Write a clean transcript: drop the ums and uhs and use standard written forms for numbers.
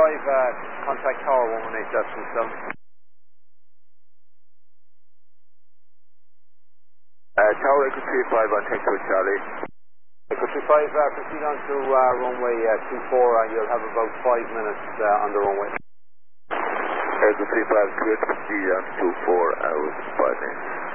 contact tower 118.7. Tower Echo 35 on Tango Charlie. Echo 35, proceed on to runway 24 and you'll have about 5 minutes on the runway. Echo 35 clear to proceed on 24 hours 5 minutes.